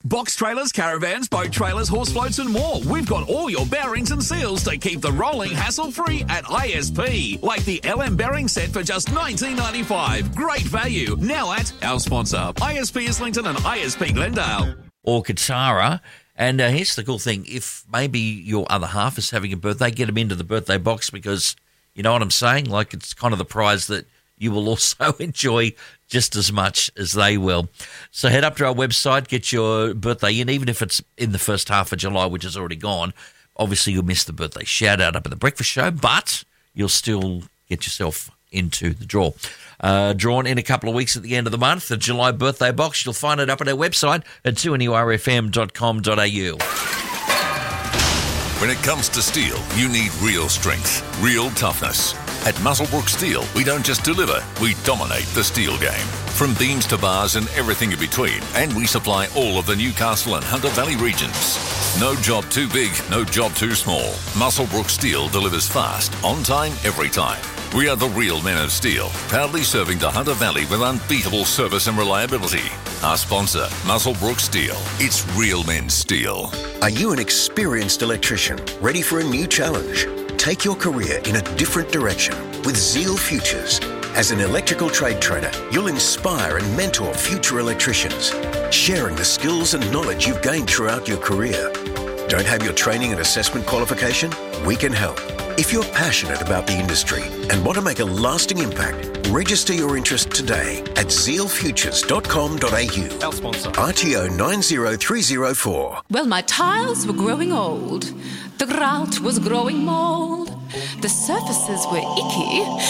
Box trailers, caravans, boat trailers, horse floats and more. We've got all your bearings and seals to keep the rolling hassle-free at ISP. Like the LM bearing set for just $19.95. Great value. Now at our sponsor, ISP Islington and ISP Glendale. Or Katara. And here's the cool thing. If maybe your other half is having a birthday, get them into the birthday box because, you know what I'm saying? Like it's kind of the prize that you will also enjoy just as much as they will. So head up to our website, get your birthday in, even if it's in the first half of July, which is already gone. Obviously, you'll miss the birthday shout-out up at the breakfast show, but you'll still get yourself into the draw. Drawn in a couple of weeks at the end of the month, the July birthday box. You'll find it up at our website at 2NURFM.com.au. When it comes to steel, you need real strength, real toughness. At Muswellbrook Steel, we don't just deliver, we dominate the steel game. From beams to bars and everything in between, and we supply all of the Newcastle and Hunter Valley regions. No job too big, no job too small. Muswellbrook Steel delivers fast, on time, every time. We are the real men of steel, proudly serving the Hunter Valley with unbeatable service and reliability. Our sponsor, Muswellbrook Steel. It's real men's steel. Are you an experienced electrician ready for a new challenge? Take your career in a different direction with Zeal Futures. As an electrical trade trainer, you'll inspire and mentor future electricians, sharing the skills and knowledge you've gained throughout your career. Don't have your training and assessment qualification? We can help. If you're passionate about the industry and want to make a lasting impact, register your interest today at zealfutures.com.au. Our sponsor. RTO 90304. Well, my tiles were growing old. The grout was growing mold. The surfaces were icky.